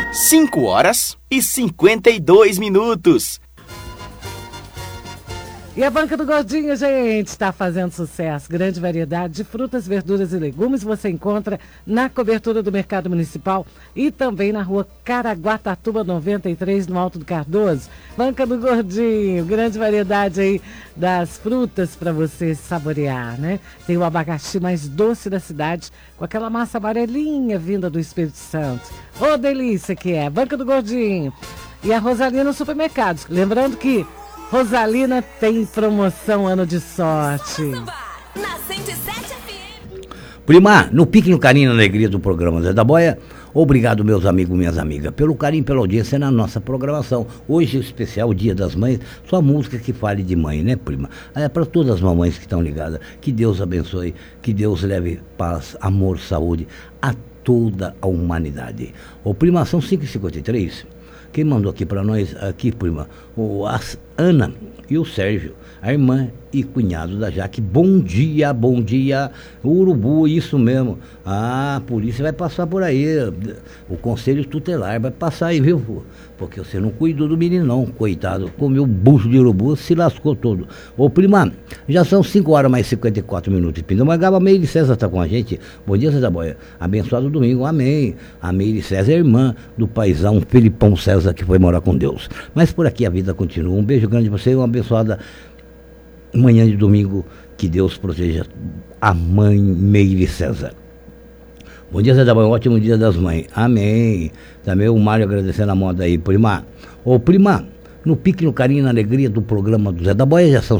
5h52. E a Banca do Gordinho, gente, está fazendo sucesso. Grande variedade de frutas, verduras e legumes você encontra na cobertura do Mercado Municipal e também na rua Caraguatatuba 93, no Alto do Cardoso. Banca do Gordinho, grande variedade aí das frutas para você saborear, né? Tem o abacaxi mais doce da cidade, com aquela massa amarelinha vinda do Espírito Santo. Ô, delícia que é! Banca do Gordinho. E a Rosalina Supermercados. Lembrando que Rosalina tem promoção Ano de Sorte. Na 107 FM. Prima, no pique, no carinho, na alegria do programa Zé da Boia. Obrigado, meus amigos, minhas amigas, pelo carinho, pela audiência na nossa programação. Hoje, o especial Dia das Mães, só música que fale de mãe, né, prima? É para todas as mamães que estão ligadas. Que Deus abençoe, que Deus leve paz, amor, saúde a toda a humanidade. Ô, prima, são 5h53. Quem mandou aqui para nós, aqui, prima, a Ana e o Sérgio, a irmã e cunhado da Jaque. Bom dia, Urubu, isso mesmo. A polícia vai passar por aí, o conselho tutelar vai passar aí, viu? Porque você não cuidou do menino não, coitado, comeu bucho de urubu, se lascou todo. Ô, prima, já são 5h54 de Pindamonhangaba. A Meire César está com a gente. Bom dia, César Boia. Abençoado domingo, amém. A Meire César é irmã do paizão Felipão César, que foi morar com Deus. Mas por aqui a vida continua. Um beijo grande para você e uma abençoada manhã de domingo. Que Deus proteja a mãe Meire César. Bom dia, Zé da Boia, um ótimo dia das mães. Amém. Também o Mário agradecendo a moda aí, prima. Ô, prima, no pique, no carinho, na alegria do programa do Zé da Boia, já são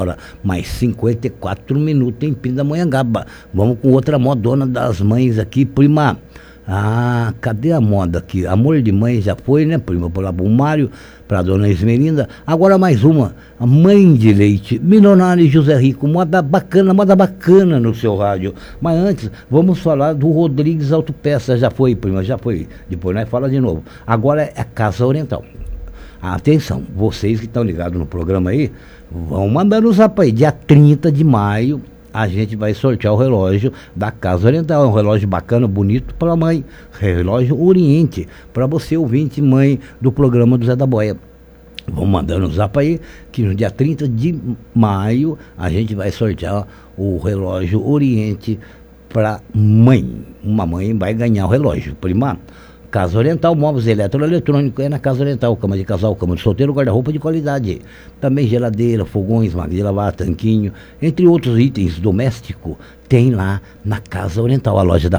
5h54 em Pindamonhangaba. Vamos com outra modona das mães aqui, prima. Ah, cadê a moda aqui? Amor de Mãe já foi, né, prima? Por lá pro Mário, pra dona Esmerinda. Agora mais uma, a Mãe de Leite, Milionário José Rico, moda bacana no seu rádio. Mas antes, vamos falar do Rodrigues Autopeças. Já foi, prima, já foi. Depois nós fala de novo. Agora é a Casa Oriental. Atenção, vocês que estão ligados no programa aí, vão mandando o zap aí. Dia 30 de maio, a gente vai sortear o relógio da Casa Oriental. É um relógio bacana, bonito para a mãe. Relógio Oriente, para você, ouvinte, mãe do programa do Zé da Boia. Vão mandando o zap aí, que no dia 30 de maio a gente vai sortear o relógio Oriente para mãe. Uma mãe vai ganhar o relógio, prima. Casa Oriental, móveis eletroeletrônicos, é na Casa Oriental, cama de casal, cama de solteiro, guarda-roupa de qualidade. Também geladeira, fogões, máquina de lavar, tanquinho, entre outros itens domésticos, tem lá na Casa Oriental, a loja da